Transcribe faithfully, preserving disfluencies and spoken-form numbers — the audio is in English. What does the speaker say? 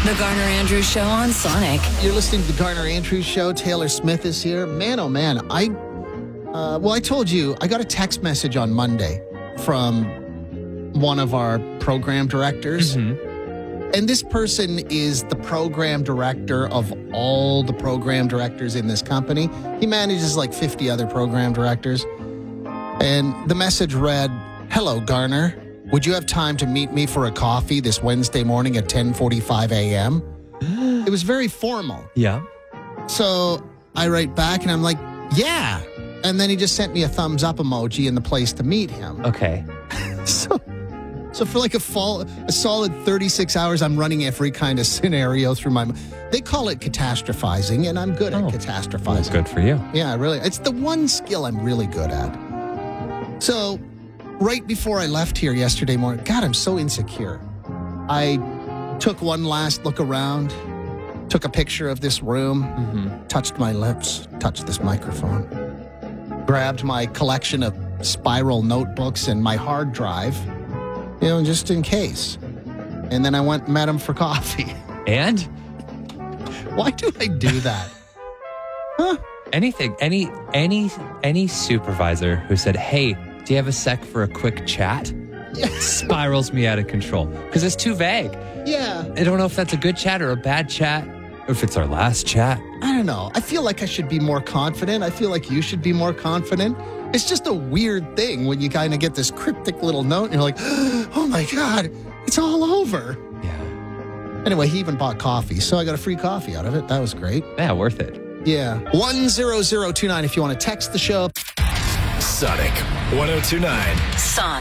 The Garner Andrews Show on Sonic. You're listening to the Garner Andrews Show. Taylor Smith is here. Man, oh man, I, uh, well, I told you, I got a text message on Monday from one of our program directors. Mm-hmm. And this person is the program director of all the program directors in this company. He manages like fifty other program directors. And the message read, "Hello, Garner. Would you have time to meet me for a coffee this Wednesday morning at ten forty-five a.m.?" It was very formal. Yeah. So I write back and I'm like, yeah. And then he just sent me a thumbs up emoji in the place to meet him. Okay. So so for like a, fall, a solid thirty-six hours, I'm running every kind of scenario through my mind. They call it catastrophizing, and I'm good Oh. at catastrophizing. Good for you. Yeah, really. It's the one skill I'm really good at. So right before I left here yesterday morning, God, I'm so insecure. I took one last look around, took a picture of this room, Mm-hmm. touched my lips, touched this microphone, grabbed my collection of spiral notebooks and my hard drive, you know, just in case. And then I went and met him for coffee. And Why do I do that? Huh? anything, any, any, any supervisor who said, "Hey, do you have a sec for a quick chat?" Yes. spirals me out of control because it's too vague. Yeah. I don't know if that's a good chat or a bad chat, or if it's our last chat. I don't know. I feel like I should be more confident. I feel like you should be more confident. It's just a weird thing when you kind of get this cryptic little note and you're like, oh my God, it's all over. Yeah. Anyway, he even bought coffee, so I got a free coffee out of it. That was great. Yeah, worth it. Yeah. one zero zero two nine if you want to text the show. Sonic one oh two nine. Son.